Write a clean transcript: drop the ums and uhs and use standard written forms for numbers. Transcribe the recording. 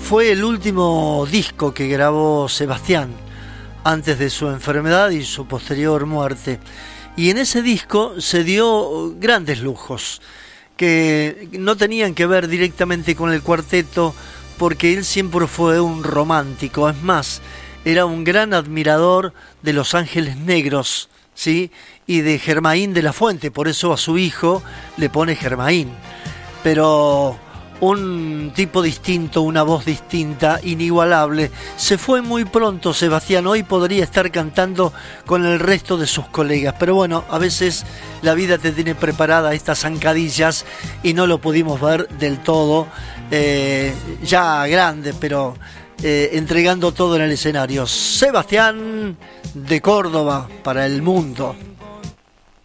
fue el último disco que grabó Sebastián antes de su enfermedad y su posterior muerte. Y en ese disco se dio grandes lujos que no tenían que ver directamente con el cuarteto, porque él siempre fue un romántico. Es más, era un gran admirador de Los Ángeles Negros, ¿sí? Y de Germain de la Fuente, por eso a su hijo le pone Germain. Pero un tipo distinto, una voz distinta, inigualable. Se fue muy pronto Sebastián, hoy podría estar cantando con el resto de sus colegas, pero bueno, a veces la vida te tiene preparada estas zancadillas y no lo pudimos ver del todo, ya grande, pero entregando todo en el escenario. Sebastián de Córdoba para el mundo.